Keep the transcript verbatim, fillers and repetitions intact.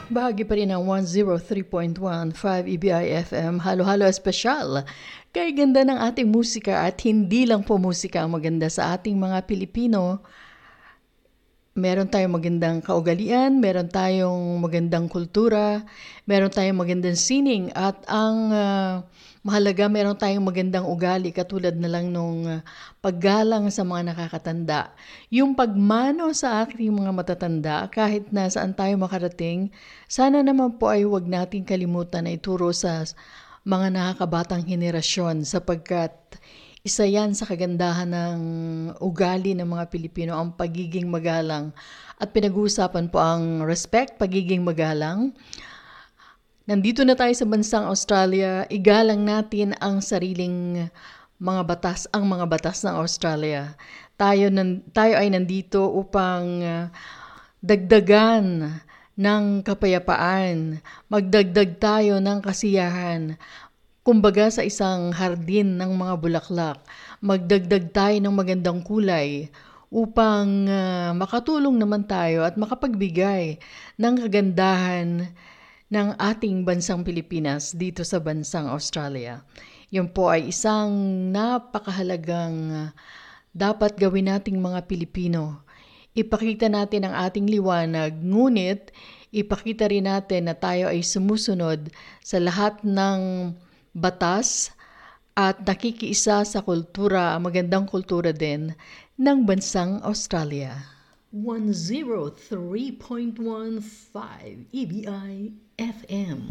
Bahagi pa rin ng one oh three point one five E B I F M, halo-halo espesyal. Kay ganda ng ating musika at hindi lang po musika ang maganda sa ating mga Pilipino. Meron tayong magandang kaugalian, meron tayong magandang kultura, meron tayong magandang sining at ang uh, mahalaga meron tayong magandang ugali katulad na lang nung uh, paggalang sa mga nakakatanda. Yung pagmano sa aking mga matatanda kahit na saan tayo makarating, sana naman po ay huwag nating kalimutan na ituro sa mga nakakabatang henerasyon sapagkat isa yan sa kagandahan ng ugali ng mga Pilipino, ang pagiging magalang. At pinag-uusapan po ang respect, pagiging magalang. Nandito na tayo sa bansang Australia, igalang natin ang sariling mga batas, ang mga batas ng Australia. Tayo, nan, tayo ay nandito upang uh, dagdagan ng kapayapaan, magdagdag tayo ng kasiyahan. Kumbaga sa isang hardin ng mga bulaklak, magdagdag tayo ng magandang kulay upang uh, makatulong naman tayo at makapagbigay ng kagandahan ng ating bansang Pilipinas dito sa bansang Australia. Yun po ay isang napakahalagang uh, dapat gawin nating mga Pilipino. Ipakita natin ang ating liwanag, ngunit ipakita rin natin na tayo ay sumusunod sa lahat ng batas at nakikiisa sa kultura, magandang kultura din ng bansang Australia. one oh three point one five E B I F M